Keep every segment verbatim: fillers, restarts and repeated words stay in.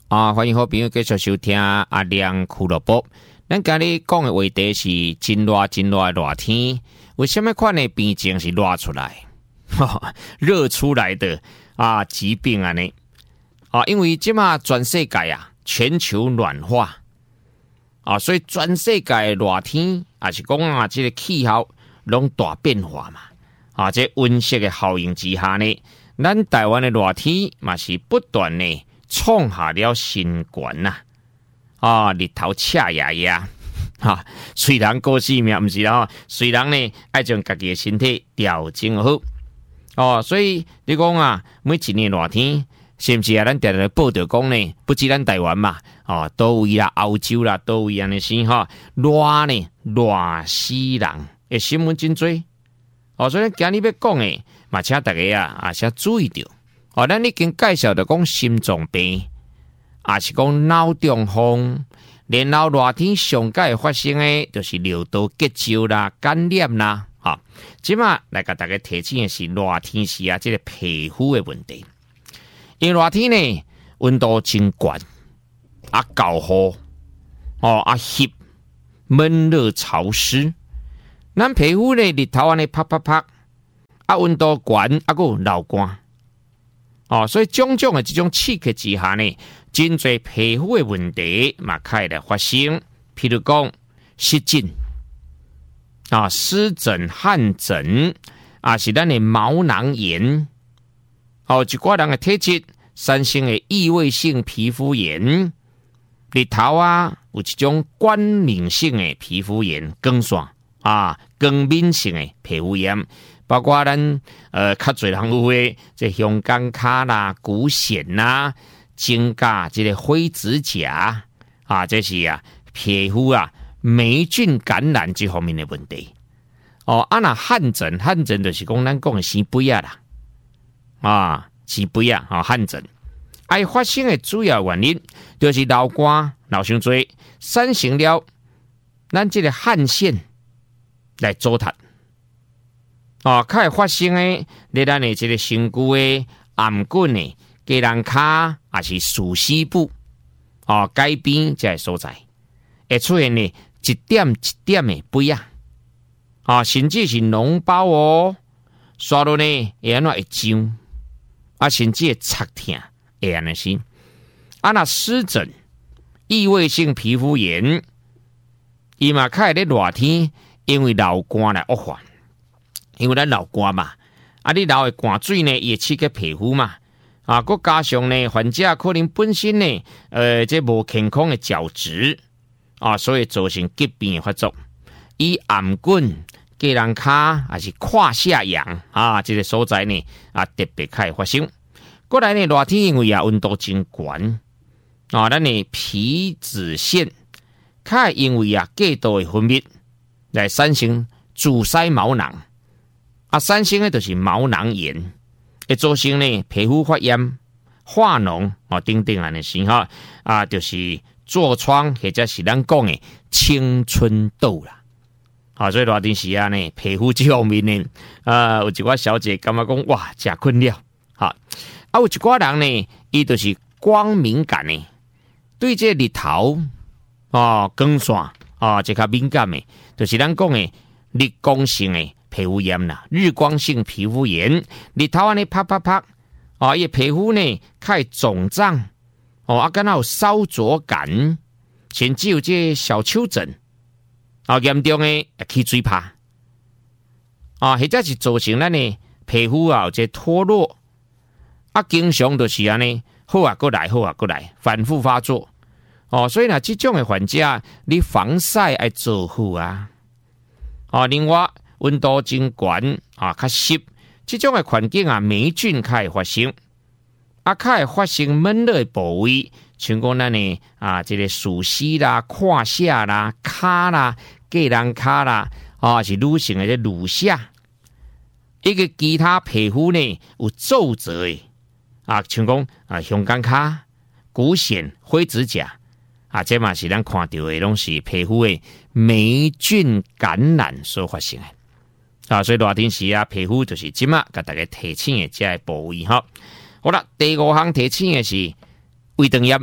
啊，欢迎好朋友继续收听阿亮俱乐部。咱今日讲的话题是真热真热的热天，为什么款的病症是热出来、热出来的啊疾病啊呢？啊，因为即马全世界啊，全球暖化啊，所以全世界的热天也是讲啊，这个气候拢大变化嘛。啊，这温室的效应之下呢，咱台湾的热天嘛是不断呢创下了新高呐。啊，日头赤呀呀，哈，虽然过性命不是啦，虽然呢爱将家己的身体调整好。哦，所以你讲啊，每一年热天，是不是啊？咱常常报道讲呢，不止咱台湾嘛，哦，都位啦，欧洲啦，都位安尼先哈，热呢热死人的新闻真多。哦，所以今日要讲诶，嘛，请大家啊，啊，先注意到。哦，咱已经介绍到讲心脏病，也是讲脑中风，然后热天上界发生诶，就是尿道结石啦、感染啦，哈。即马来甲大家提醒诶是热天时啊，即个皮肤诶问题。因为热天呢，温度真高，啊，高热，哦，啊，湿，闷热潮湿。咱皮肤咧日头安尼啪啪啪，啊温度高，啊个流汗，哦，所以种种的这种刺激之下呢，真侪皮肤的问题嘛开始发生，譬如讲湿疹啊、湿疹、汗疹啊，是咱的毛囊炎，哦，一寡人的体质产生的异位性皮肤炎，日头啊有一种光敏性的皮肤炎，光线。啊，光敏性的皮肤炎，包括咱呃较侪人有诶，这香港卡啦、骨癣啦、增加这个灰指甲啊，这是啊皮肤啊霉菌感染这方面的问题。哦，啊那汗疹，汗疹就是讲咱讲的生肥啊啦，啊生肥啊，啊汗疹，爱发生的主要原因就是流汗流伤多，产生了咱这个汗腺。来糟蹋，哦，较会发生诶，咧咱诶这个身躯诶颔棍诶、鸡人骹，也是属膝部，哦，改边这个所在，会出现呢一点一点诶肥啊，啊，甚至是脓包哦，刷落呢会安怎会痒，啊，甚至会擦痛，会安尼先，啊，那湿疹、异位性皮肤炎，伊嘛较会咧热天。因为流汗来恶化，因为咱流汗嘛，啊，你流的汗水呢，也刺激皮肤嘛，啊，佮加上呢，患者可能本身呢，呃，这无健康的角质，啊，所以造成疾病的发作。以颔棍、鸡人骹还是胯下痒啊，这个所在呢，啊，特别较会发生。过来呢，热天因为啊温度真高，啊，咱的皮脂腺，较因为啊过度的分泌。来产生阻塞毛囊，啊，产生的就是毛囊炎，会造成呢皮肤发炎、化脓啊等等安尼先哈，啊，就是痤疮或者是咱讲的青春痘啦，啊，所以热天时啊呢，皮肤这方面呢，啊，有一寡小姐感觉讲哇，真困扰，哈，啊，有一寡人呢，伊就是光敏感呢，对这日头啊、光线啊，这较敏感的。就是咱讲的日光性的皮肤炎啦，日光性皮肤炎，日头安尼啪啪啪，啊，伊皮肤呢开始肿胀，哦，啊，敢若有烧灼感，甚至有这小丘疹，啊，严重的起水泡，啊，或者是造成咱的皮肤啊有这脱落，啊，经常就是安尼，好啊，过来，好啊，过来，反复发作。哦，所以呢，这种的患者，你防晒要做好啊。哦，另外温度真高啊，较湿，这种的环境啊，霉菌较会发生，啊，较会发生闷热的部位，像讲咱呢啊，这个属膝啦、胯下啦、骹啦、鸡人骹啦，啊，是女性的这乳下，一个其他皮肤呢有皱褶的啊，像讲啊，香港骹、骨癣、灰指甲。啊，这嘛是咱看到的拢是皮肤的霉菌感染所发生的啊，所以热天时啊，皮肤就是即马甲大家提醒的这个部位哈。好啦，第五项提醒的是胃肠炎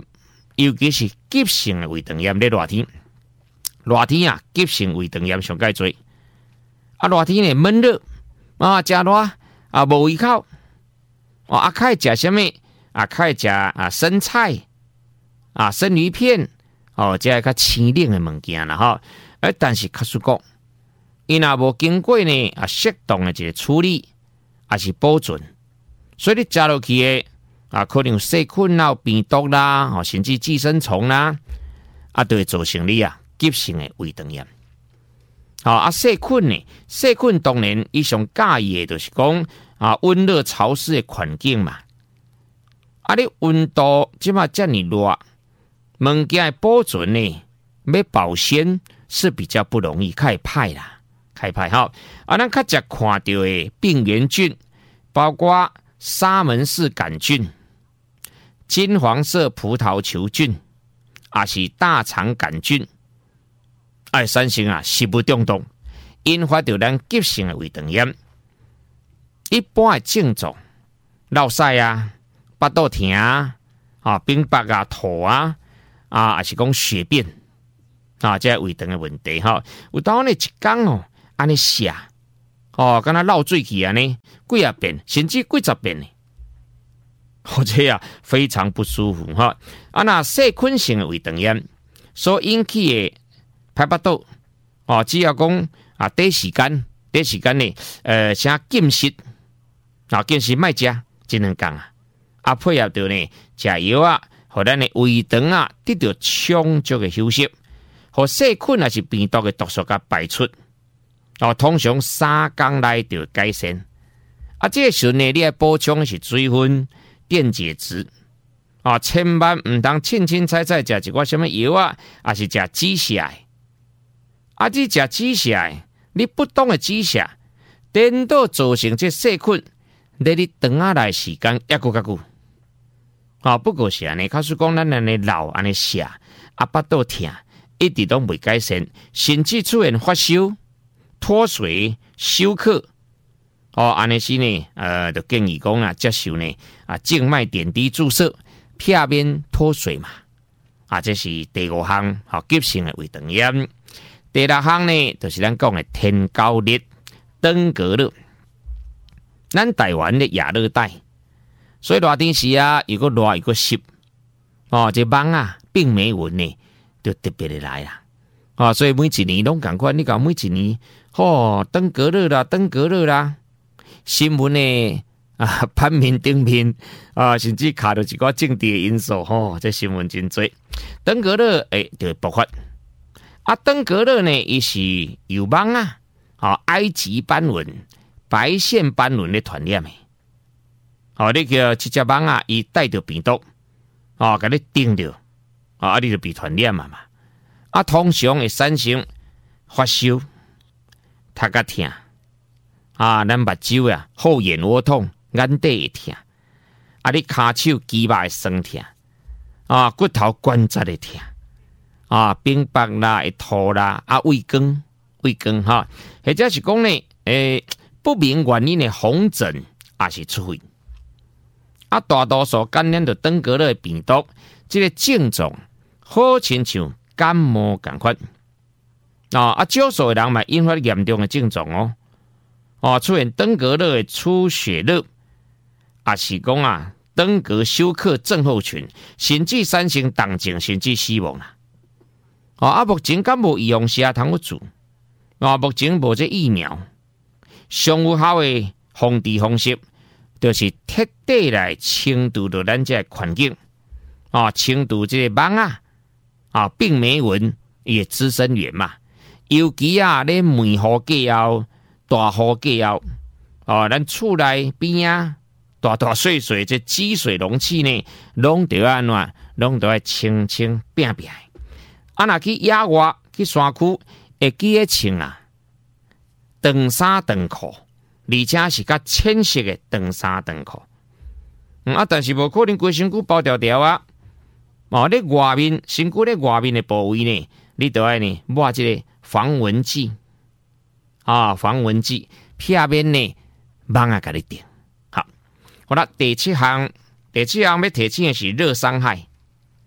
尤其是急性的胃肠炎咧热天，热天啊，急性胃肠炎上介多。啊，热天呢闷热啊，食热啊无胃口，哦啊，开食什么啊？开食啊生菜啊，生鱼片哦，这个较清冷的物件啦哈。而但是卡说讲，伊若无经过呢啊适当的一个处理，还是保存，所以你食落去的啊，可能有细菌啦、病毒啦，哦，甚至寄生虫啦，啊，都会造成你啊急性的胃肠炎。好啊，细菌呢？细菌当然伊上介意的就是讲啊，温热潮湿的环境嘛。啊，你温度即马遮尔热，物件的保存呢，要保鲜是比较不容易，开歹啦，开歹哈。啊，咱较常看到的病原菌，包括沙门氏杆菌、金黄色葡萄球菌，啊是大肠杆菌。哎，产生啊食物中毒，引发到咱急性的胃肠炎。一般的症状，落屎啊、腹肚疼啊、啊冰白啊、吐啊，啊还是讲血便啊，这胃肠的问题哈。有当呢一天哦，安尼写哦，敢若漏水去安尼，几啊遍，甚至几十遍呢。或者啊非常不舒服哈。啊，那细菌性的胃肠炎所引起的排腹肚哦，只要讲啊，短时间，短时间呢，呃，啥禁食啊，禁食卖食，只能讲啊，啊配合到呢，食药啊，互咱的胃肠啊得到充足的休息，互细菌还是病毒的毒素甲排出，哦，通常三天内就改善。啊，这个时候呢，你要补充的是水分、电解质。啊，千万唔当凊凊彩彩食一寡什么药啊，还是食止泻。啊，你食止泻，你不当的止泻，颠倒造成这细菌，在你肠仔内时间也够较久。啊，不过是安尼，假使讲咱安尼老安尼泻，啊腹肚疼，一直都未改善，甚至出现发烧、脱水、休克。哦，安尼是呢，呃，就建议讲啊，接受呢啊静脉点滴注射。片面脱水嘛，啊，这是第五项，好急性的胃肠炎。第六项呢，就是咱讲的天高热、登革热。咱台湾的亚热带，所以热天时啊，如果热又个湿，哦，这蚊啊、病媒蚊呢，就特别的来啦。啊，所以每一年拢共款，你讲每一年，哦，登革热啦，登革热啦，新闻呢。啊，版面顶面啊，甚至卡到一个政治的因素吼、哦，这新闻真多。登革热诶，就会爆发。啊，登革热呢，伊是由蚊啊，啊，埃及斑蚊、白线斑蚊咧传染的。哦，你叫这只蚊啊，伊带着病毒，哦，甲你叮着，啊，你就被传染嘛嘛。啊，通常会产生发烧、头壳疼，啊，咱目睭啊，后眼窝痛。眼底会疼，啊！你骹手肌肉会酸疼，啊，骨头关节会疼，啊，冰白啦，会吐啦，啊，胃光，胃光哈，或者是讲呢，诶，不明原因的红疹，也是出血。啊，大多数感染到登革热的病毒，这个症状好亲像感冒同款，啊，啊，少数的人嘛引发严重的症状哦，哦，出现登革热的出血热。也是讲啊，登革休克症候群，甚至产生重症，甚至死亡啦。哦，啊，目前敢无预防针通去做？啊，目前无这疫苗，上有效的防治方式，就是彻底来清除到咱这环境，啊，清除这个蚊啊，啊，病媒蚊也滋生源嘛。尤其啊，咧梅雨过后、大雨过后，哦，咱厝内边啊。大大细细这积水容器呢，拢得安怎，拢得要清清变变。啊，若去野外去山区，会记得穿啊，长衫长裤，而且是较浅色的长衫长裤。嗯啊，但是无可能规身躯包条条啊。哦，你外面身躯咧外面的部位呢，你得爱呢抹这个防蚊剂啊，防蚊剂，片面呢蚊啊，甲你叮。好了，第七项，第七项要提醒的是热伤害。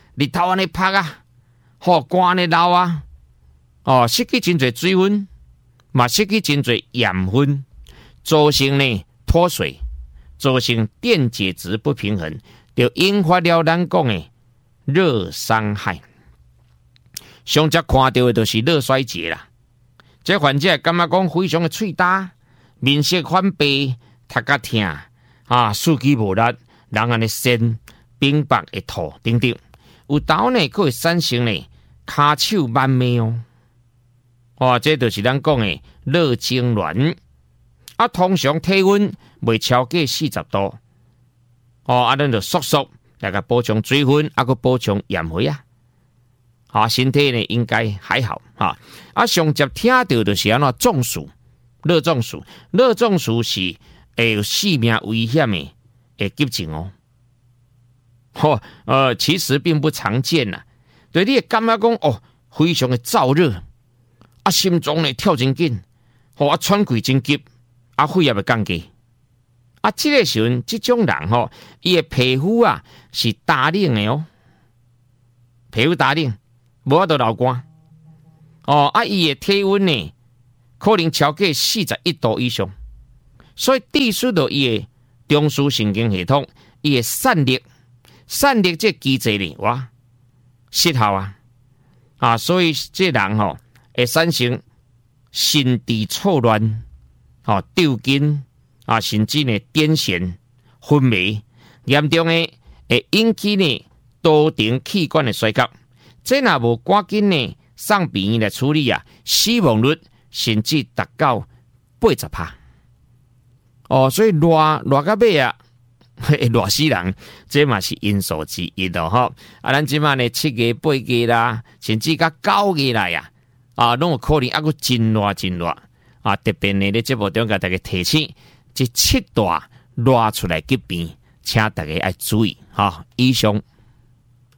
日头安尼晒啊，吼汗安尼流啊，哦，失去真侪水分，嘛失去真侪盐分，造成呢脱水，造成电解质不平衡，就引发了咱讲的热伤害。上则看到的就是热衰竭啦。这患者感觉讲非常的喙焦，面色反白，头壳痛啊，四肢无力，人安尼痠、冰白会吐等等。有时呢，佫会产生呢骹手慢咩哦。哦，这就是咱讲的热痉挛。啊，通常体温未超过四十度。哦，啊，咱就速速来个补充水分，啊，佫补充盐回啊。啊，身体呢应该还好啊。啊，上接听到就是安怎中暑，热中暑，热中暑是会有性命危险的诶急症哦。哦，呃，其实并不常见呐。对，你会感觉讲哦，非常的燥热，啊，心脏呢跳真紧，哦，啊，喘气真急，啊，肺也会降低。啊，这个时阵，这种人吼、哦，伊的皮肤啊是打冷的哦，皮肤打冷。无法度流汗，哦，啊，伊的体温呢，可能超过四十一度以上，所以致使到伊的中枢神经系统，伊的散热、散热这机制呢，哇，失效啊，啊，所以这人吼、哦、会产生心智错乱，哦，抽筋啊，甚至呢癫痫、昏迷，严重的会引起呢多重器官的衰竭。这若无赶紧呢送病院来处理啊，死亡率甚至达到八十趴。哦，所以热热到尾啊，热死人，这嘛是因素之一咯吼。啊，咱即马呢七月八月啦，甚至到九月来呀，啊，拢有可能啊个真热真热啊。特别呢，咧节目中甲大家提醒，这七大热出来疾病，请大家要注意哈。以上。